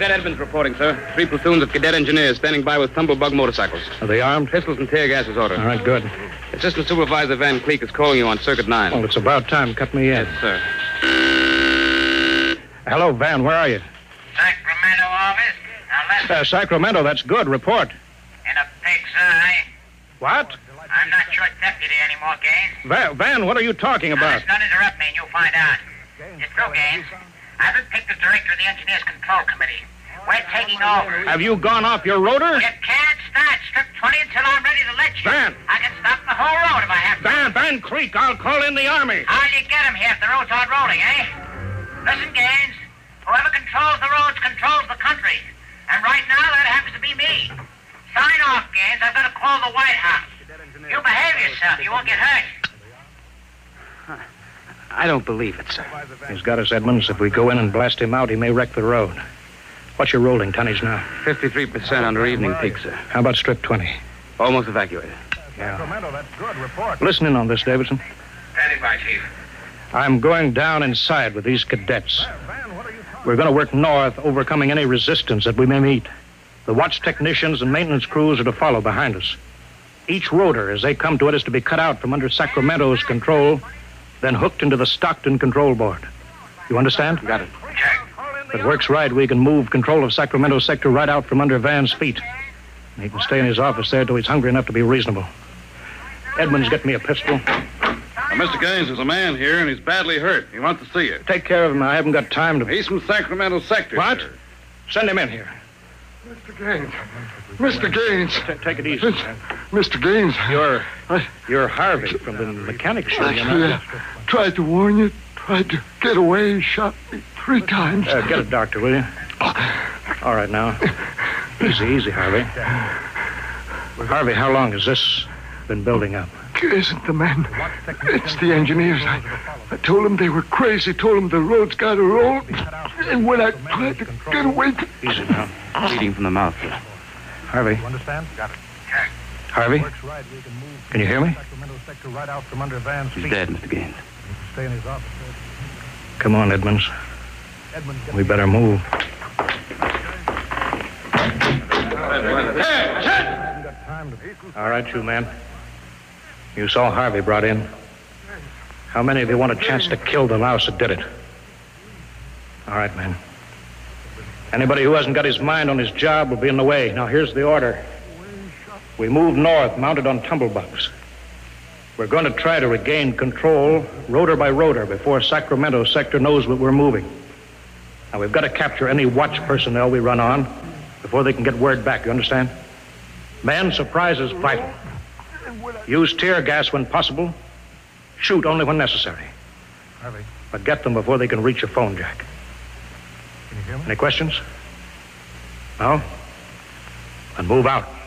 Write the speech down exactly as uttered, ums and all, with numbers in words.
Cadet Edmonds reporting, sir. Three platoons of cadet engineers standing by with tumblebug motorcycles. Are they armed? Pistols and tear gas is ordered. All right, good. Assistant Supervisor Van Cleek is calling you on Circuit nine. Well, it's about time. Cut me in. Yes, sir. Hello, Van. Where are you? Sacramento office. Now listen. Uh, Sacramento, that's good. Report. In a pig's eye. What? I'm not your deputy anymore, Gaines. Va- Van, what are you talking Now, about? listen, don't interrupt me and you'll find out. It's true, Gaines. I've been picked as director of the Engineers Control Committee. We're taking over. Have you gone off your rotor? You can't start strip twenty until I'm ready to let you. Van! I can stop the whole road if I have to. Van, Van Creek, I'll call in the Army. How'll you get him here if the roads aren't rolling, eh? Listen, Gaines. Whoever controls the roads controls the country. And right now, that happens to be me. Sign off, Gaines. I've got to call the White House. You behave yourself. You won't get hurt. I don't believe it, sir. He's got us, Edmonds. If we go in and blast him out, he may wreck the road. What's your rolling tonnage now? fifty-three percent under evening peak, sir. How about strip twenty? Almost evacuated. Yeah. That's good. Report. Listen in on this, Davidson. Standing by, Chief. I'm going down inside with these cadets. We're going to work north, overcoming any resistance that we may meet. The watch technicians and maintenance crews are to follow behind us. Each rotor, as they come to it, is to be cut out from under Sacramento's control, then hooked into the Stockton control board. You understand? Got it. If it works right, we can move control of Sacramento sector right out from under Van's feet. And he can stay in his office there till he's hungry enough to be reasonable. Edmonds, get me a pistol. Now, Mister Gaines, there's a man here, and he's badly hurt. He wants to see you. Take care of him. I haven't got time to... He's from Sacramento sector, What? sir. Send him in here. Mister Gaines. Mister Gaines. T- take it easy. man. Mister Gaines. You're... I, You're Harvey from the mechanics show, you I know. uh, tried to warn you, tried to get away, shot me three times. Uh, get a doctor, will you? All right, now. Easy, easy, Harvey. Harvey, how long has this been building up? It isn't the men. It's the engineers. I, I told them they were crazy, told them the road's got to roll. And when I tried to get away... Easy now. Bleeding from the mouth, sir. Harvey. Understand? Got it. Harvey? Works right. We can move Can you hear me? Sacramento sector right out from under Van's He's feet. dead, Mister Gaines. Stay in his office. Come on, Edmonds. Edmund, get We better move. All right, you men. You saw Harvey brought in. How many of you want a chance to kill the louse that did it? All right, men. Anybody who hasn't got his mind on his job will be in the way. Now, here's the order. We move north, mounted on tumblebugs. We're going to try to regain control, rotor by rotor, before Sacramento sector knows what we're moving. Now, we've got to capture any watch personnel we run on before they can get word back, you understand? Men, surprise is vital. Use tear gas when possible. Shoot only when necessary. Harvey, But get them before they can reach a phone jack. can you hear me? Any questions? No? Then move out.